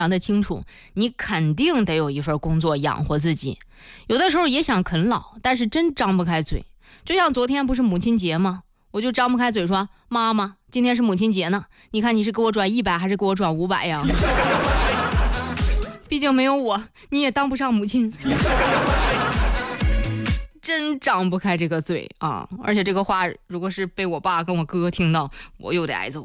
想得清楚，你肯定得有一份工作养活自己。有的时候也想啃老，但是真张不开嘴。就像昨天不是母亲节吗？我就张不开嘴说，妈妈，今天是母亲节呢，你看你是给我转100还是给我转500呀？毕竟没有我，你也当不上母亲。真张不开这个嘴啊！而且这个话如果是被我爸跟我哥听到，我又得挨揍。